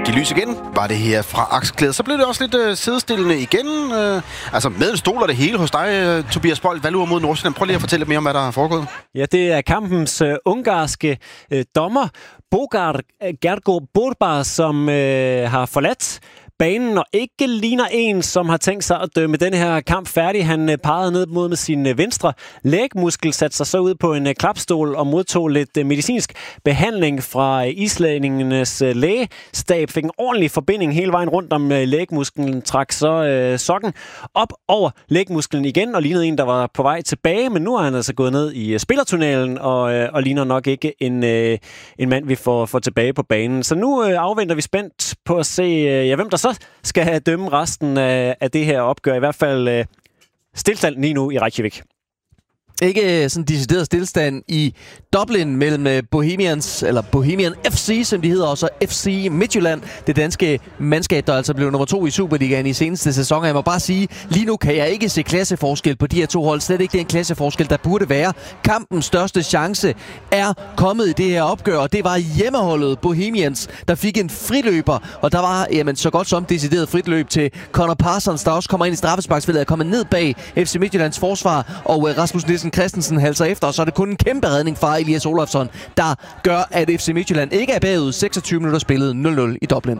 give lys igen, var det her fra Akselklæde. Så blev det også lidt sidestillende igen. Altså med en stol og det hele hos dig, Tobias Bold, Valur mod Nordsjælland. Prøv lige at fortælle lidt mere om, hvad der er foregået. Ja, det er kampens ungarske dommer, Bogár Gergő Bourbár, som har forladt banen og ikke ligner en, som har tænkt sig at dømme den her kamp færdig. Han pegede ned mod med sin venstre lægmuskel, satte sig så ud på en klapstol og modtog lidt medicinsk behandling fra islændingernes lægestab. Fik en ordentlig forbinding hele vejen rundt om lægmusklen, trak så sokken op over lægmusklen igen og lignede en, der var på vej tilbage. Men nu er han altså gået ned i spillertunnelen og ligner nok ikke en mand, vi får tilbage på banen. Så nu afventer vi spændt på at se, hvem der så skal dømme resten af det her opgør. I hvert fald stilstand lige nu i Reykjavik. Ikke sådan decideret stillstand i Dublin mellem Bohemian FC, som de hedder, og så FC Midtjylland, det danske mandskab, der altså blev nummer 2 i Superligaen i seneste sæson. Jeg må bare sige, lige nu kan jeg ikke se klasseforskel på de her to hold. Slet ikke den klasseforskel, der burde være. Kampens største chance er kommet i det her opgør, og det var hjemmeholdet Bohemians, der fik en friløber, og der var så godt som decideret fritløb til Connor Parsons, der også kommer ind i straffesparksfeltet og kommer ned bag FC Midtjyllands forsvar, og Rasmus Nielsen Christensen halser efter, og så er det kun en kæmpe redning fra Elias Olafsson, der gør, at FC Midtjylland ikke er bagud. 26 minutter spillet 0-0 i Dublin.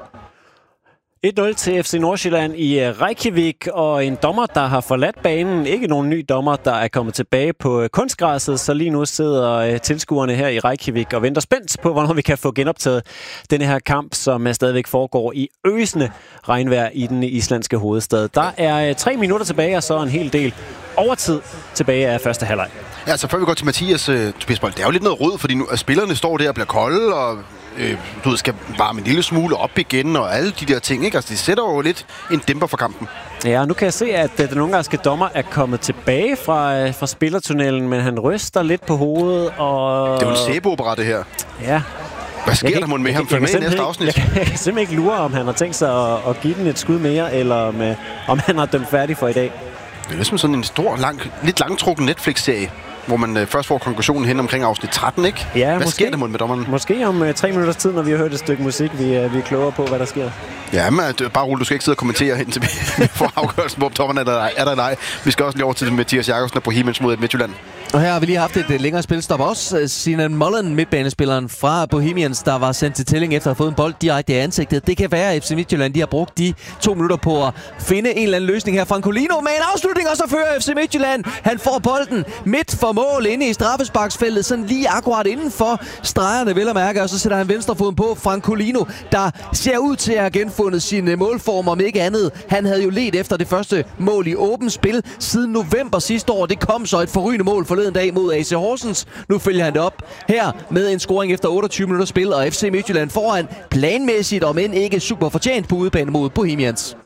1-0 til FC Nordsjælland i Reykjavik, og en dommer, der har forladt banen. Ikke nogen ny dommer, der er kommet tilbage på kunstgræsset, så lige nu sidder tilskuerne her i Reykjavik og venter spændt på, hvornår vi kan få genoptaget denne her kamp, som stadigvæk foregår i øsende regnvejr i den islandske hovedstad. Der er 3 minutter tilbage, og så en hel del overtid tilbage af første halvleg. Ja, så før vi går til Mathias, Tobias Bold, det er jo lidt noget rod, fordi nu spillerne står der og bliver kolde, og du skal varme en lille smule op igen, og alle de der ting, ikke? Altså, det sætter jo lidt en dæmper for kampen. Ja, nu kan jeg se, at den ungarske dommer er kommet tilbage fra spillertunnelen, men han ryster lidt på hovedet, og... Det er jo en sæbeopera, det her. Ja. Hvad sker der med ham? Følg med i næste afsnit. Jeg kan simpelthen ikke lure, om han har tænkt sig at give den et skud mere, eller om han har dømt færdig for i dag. Det er ligesom sådan en stor, lidt langtrukken Netflix-serie, hvor man først får konklusionen hen omkring afsnit 13, ikke? Ja, hvad sker der med dommeren? Måske om 3 minutters tid, når vi har hørt et stykke musik, vi er klogere på, hvad der sker. Ja, men bare roligt, du skal ikke sidde og kommentere hen til for afgørelsen, hvor dommeren er der nej. Vi skal også lige over til Mathias Jakobsen og Bohemians mod Midtjylland. Og her har vi lige haft et længere spilstop også. Sinan Mullen, midtbanespilleren fra Bohemians, der var sendt til tælling efter at have fået en bold direkte i ansigtet. Det kan være, at FC Midtjylland de har brugt de 2 minutter på at finde en eller anden løsning her. Francolino med en afslutning, og så fører FC Midtjylland. Han får bolden midt for mål inde i straffesparksfeltet, sådan lige akkurat inden for stregerne, vel at mærke. Og så sætter han venstrefoden på Francolino, der ser ud til at have genfundet sin målform, om ikke andet. Han havde jo ledt efter det første mål i åbent spil siden november sidste år. Det kom så et forrygende mål forleden dag mod AC Horsens. Nu følger han det op her med en scoring efter 28 minutter spil, og FC Midtjylland foran planmæssigt, om end ikke super fortjent på udebane mod Bohemians.